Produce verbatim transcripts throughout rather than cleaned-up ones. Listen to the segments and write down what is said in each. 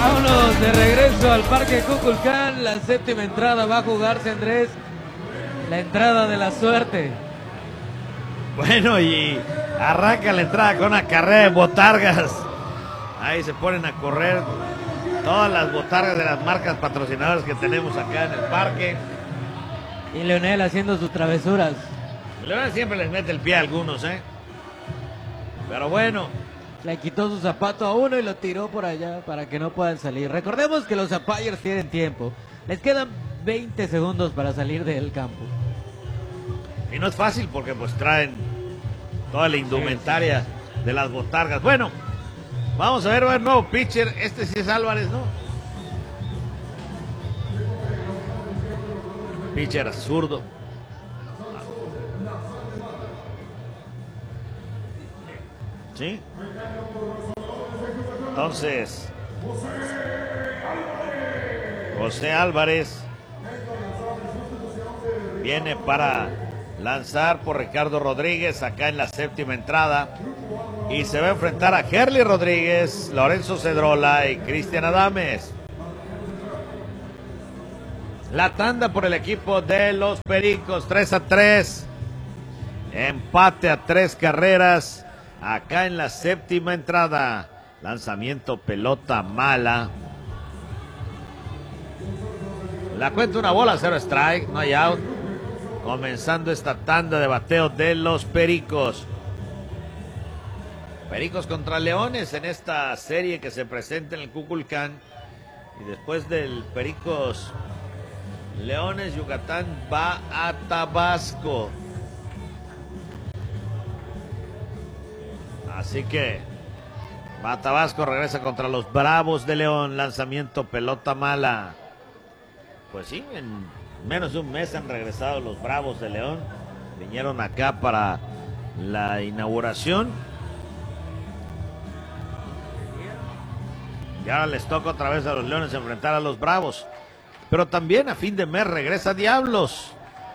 Vámonos de regreso al Parque Kukulcán. La séptima entrada va a jugarse, Andrés. La entrada de la suerte. Bueno, y arranca la entrada con una carrera de botargas. Ahí se ponen a correr todas las botargas de las marcas patrocinadoras que tenemos acá en el parque. Y Leonel haciendo sus travesuras. Leonel siempre les mete el pie a algunos, ¿eh? Pero bueno. Le quitó su zapato a uno y lo tiró por allá para que no puedan salir. Recordemos que los Zappayers tienen tiempo. Les quedan veinte segundos para salir del campo. Y no es fácil porque pues traen toda la indumentaria sí, sí. de las botargas. Bueno, vamos a ver, va el nuevo pitcher. Este sí es Álvarez, ¿no? Pitcher zurdo. ¿Sí? Entonces, José Álvarez viene para lanzar por Ricardo Rodríguez acá en la séptima entrada. Y se va a enfrentar a Gerly Rodríguez, Lorenzo Cedrola y Cristian Adames. La tanda por el equipo de los Pericos, tres a tres. Empate a tres carreras. Acá en la séptima entrada. Lanzamiento, pelota mala. La cuenta una bola, cero strike, no hay out. Comenzando esta tanda de bateo de los Pericos. Pericos contra Leones en esta serie que se presenta en el Kukulcán. Y después del Pericos Leones, Yucatán va a Tabasco. Así que va a Tabasco, regresa contra los Bravos de León. Lanzamiento, pelota mala. Pues sí, en menos de un mes han regresado los Bravos de León. Vinieron acá para la inauguración. Y ahora les toca otra vez a los Leones enfrentar a los Bravos. Pero también a fin de mes regresa Diablos.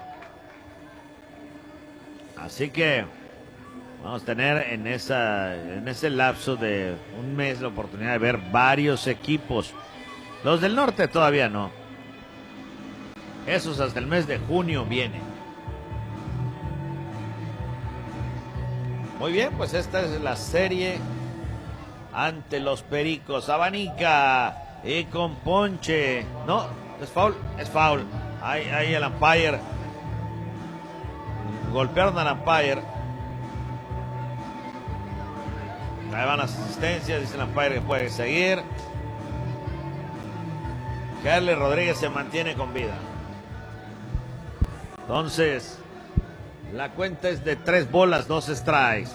Así que vamos a tener en, esa, en ese lapso de un mes la oportunidad de ver varios equipos. Los del norte todavía no. Esos hasta el mes de junio vienen. Muy bien, pues esta es la serie ante los Pericos. Abanica y con ponche. No, es foul, es foul. Ahí, ahí el umpire. Golpearon al umpire. Ahí van las asistencias, dice el umpire que puede seguir. Gerly Rodríguez se mantiene con vida. Entonces, la cuenta es de tres bolas, dos strikes.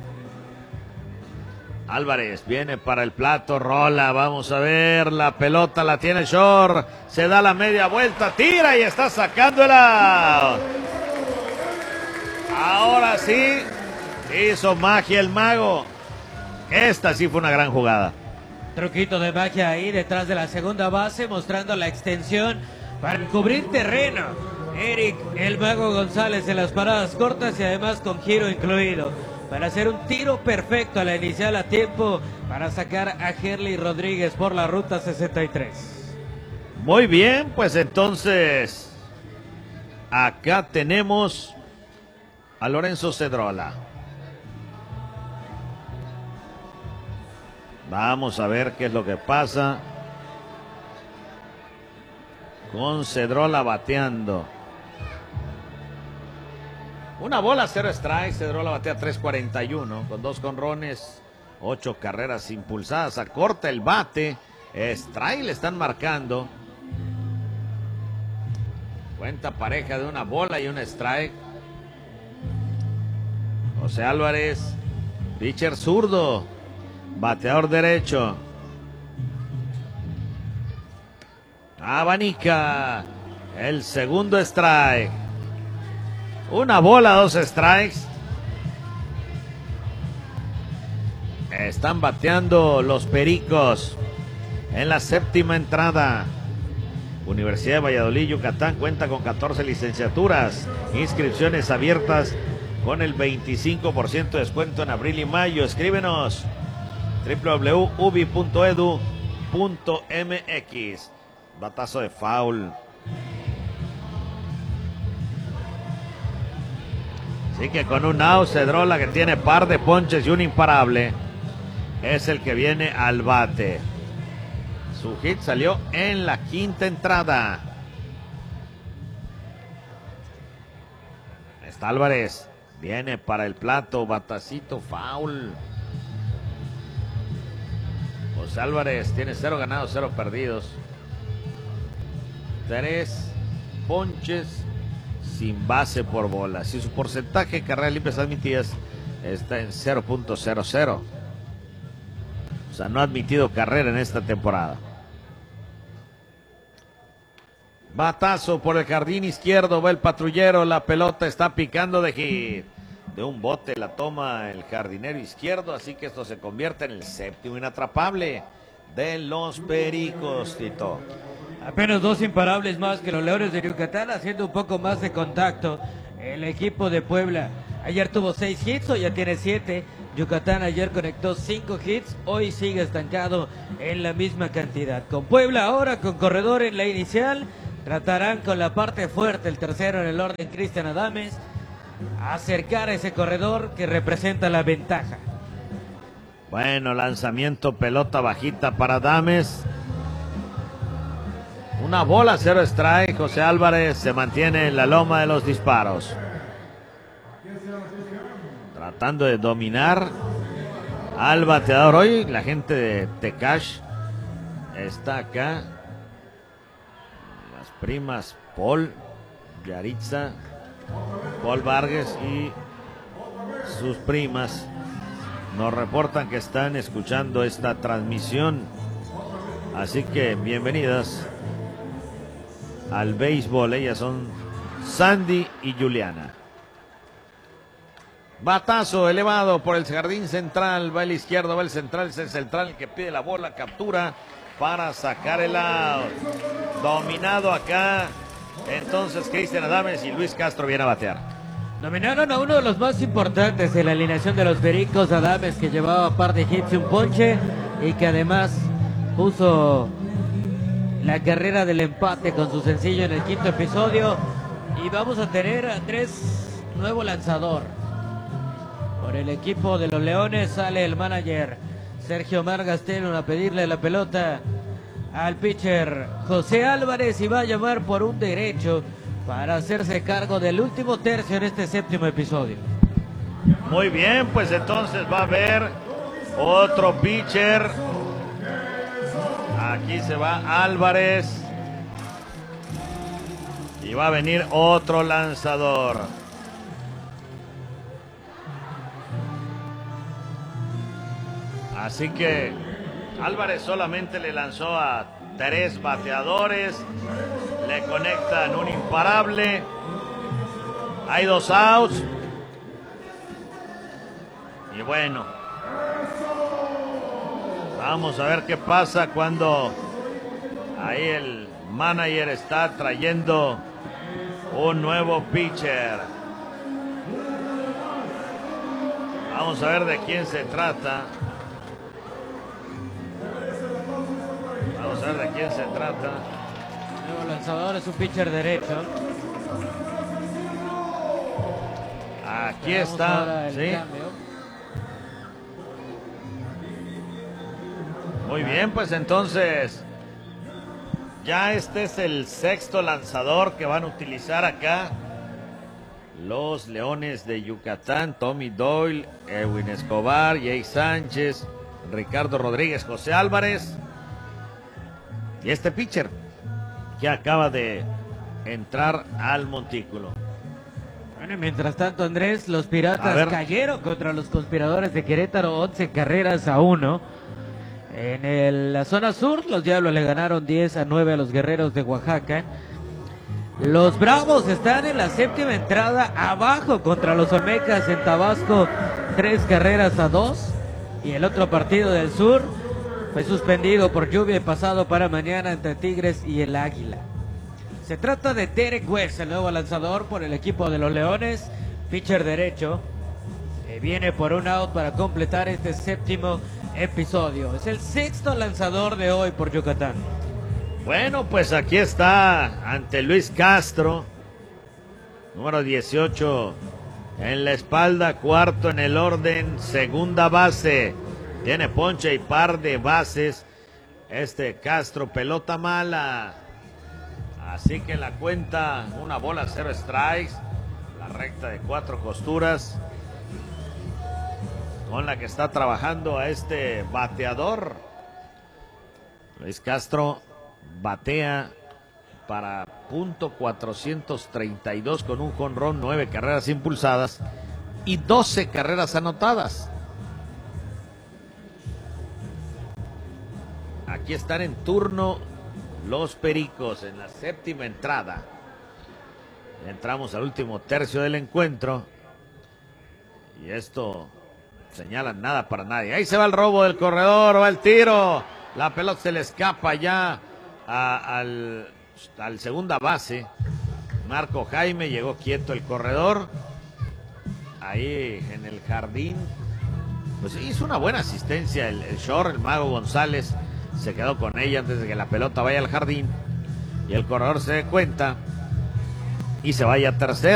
Álvarez viene para el plato, rola, vamos a ver, la pelota la tiene Shore, se da la media vuelta, tira y está sacando el out. Ahora sí, hizo magia el mago. Esta sí fue una gran jugada. Truquito de magia ahí detrás de la segunda base, mostrando la extensión para cubrir terreno. Eric, el mago González en las paradas cortas y además con giro incluido. Para hacer un tiro perfecto a la inicial a tiempo para sacar a Gerly Rodríguez por la ruta sesenta y tres. Muy bien, pues entonces acá tenemos a Lorenzo Cedrola. Vamos a ver qué es lo que pasa con Cedrola bateando. Una bola, cero strikes. Cedrola batea tres cuarenta y uno con dos jonrones, ocho carreras impulsadas. Acorta el bate. Strike le están marcando. Cuenta pareja de una bola y un strike. José Álvarez, pitcher zurdo, bateador derecho. Abanica, el segundo strike. Una bola, dos strikes. Están bateando los Pericos en la séptima entrada. Universidad de Valladolid, Yucatán cuenta con catorce licenciaturas. Inscripciones abiertas con el veinticinco por ciento de descuento en abril y mayo. Escríbenos doble u doble u doble u punto edu punto m x. Batazo de foul. Así que con un out, Cedrola, que tiene par de ponches y un imparable, es el que viene al bate. Su hit salió en la quinta entrada. Está Álvarez. Viene para el plato. Batacito foul. José Álvarez tiene cero ganados, cero perdidos. Tres ponches sin base por bola. Si su porcentaje de carreras limpias admitidas está en cero punto cero cero. O sea, no ha admitido carrera en esta temporada. Batazo por el jardín izquierdo. Va el patrullero. La pelota está picando de hit. De un bote la toma el jardinero izquierdo. Así que esto se convierte en el séptimo inatrapable de los Pericos, Tito. Apenas dos imparables más que los Leones de Yucatán, haciendo un poco más de contacto el equipo de Puebla. Ayer tuvo seis hits, hoy ya tiene siete. Yucatán ayer conectó cinco hits, hoy sigue estancado en la misma cantidad. Con Puebla ahora, con corredor en la inicial, tratarán con la parte fuerte, el tercero en el orden, Cristian Adames, acercar a ese corredor que representa la ventaja. Bueno, lanzamiento, pelota bajita para Adames. Una bola, cero strike. José Álvarez se mantiene en la loma de los disparos. Tratando de dominar al bateador. Hoy la gente de Tecash está acá. Las primas Paul, Yaritza, Paul Vargas y sus primas nos reportan que están escuchando esta transmisión. Así que bienvenidas al béisbol. Ellas son Sandy y Juliana. Batazo elevado por el jardín central. Va el izquierdo, va el central. Es el central que pide la bola, captura para sacar el out. Dominado acá entonces Cristian Adames, y Luis Castro viene a batear. Nominaron a uno de los más importantes en la alineación de los Pericos, Adames, que llevaba par de hits y un ponche, y que además puso la carrera del empate con su sencillo en el quinto episodio. Y vamos a tener a Andrés, nuevo lanzador. Por el equipo de los Leones sale el manager Sergio Margasteno a pedirle la pelota al pitcher José Álvarez, y va a llamar por un derecho para hacerse cargo del último tercio en este séptimo episodio. Muy bien, pues entonces va a haber otro pitcher. Aquí se va Álvarez y va a venir otro lanzador. Así que Álvarez solamente le lanzó a tres bateadores, le conectan un imparable, hay dos outs. Y bueno, vamos a ver qué pasa cuando ahí el manager está trayendo un nuevo pitcher. Vamos a ver de quién se trata. Vamos a ver de quién se trata. El nuevo lanzador es un pitcher derecho. Aquí Esperamos está, ahora el ¿sí? cambio. Muy bien, pues entonces ya este es el sexto lanzador que van a utilizar acá los Leones de Yucatán. Tommy Doyle, Edwin Escobar, Jay Sánchez, Ricardo Rodríguez, José Álvarez y este pitcher que acaba de entrar al montículo. Bueno, y mientras tanto, Andrés, los Piratas cayeron contra los Conspiradores de Querétaro, once carreras a uno. En el- la zona sur, los Diablos le ganaron diez a nueve a los Guerreros de Oaxaca. Los Bravos están en la séptima entrada, abajo contra los Olmecas en Tabasco, tres carreras a dos. Y el otro partido del sur fue suspendido por lluvia y pasado para mañana entre Tigres y el Águila. Se trata de Derek West, el nuevo lanzador por el equipo de los Leones, pitcher derecho, que viene por un out para completar este séptimo episodio. Es el sexto lanzador de hoy por Yucatán. Bueno, pues aquí está ante Luis Castro, número dieciocho en la espalda, cuarto en el orden, segunda base. Tiene ponche y par de bases. Este Castro, pelota mala. Así que la cuenta, una bola, cero strikes. La recta de cuatro costuras con la que está trabajando a este bateador. Luis Castro batea para punto cuatrocientos treinta y dos con un jonrón, nueve carreras impulsadas y doce carreras anotadas. Aquí están en turno los Pericos en la séptima entrada. Entramos al último tercio del encuentro y esto señala nada para nadie. Ahí se va el robo del corredor, va el tiro, la pelota se le escapa ya a, al, al segunda base. Marco Jaime, llegó quieto el corredor ahí en el jardín. Pues hizo una buena asistencia el, el short, el Mago González se quedó con ella antes de que la pelota vaya al jardín y el corredor se dé cuenta y se vaya a tercera.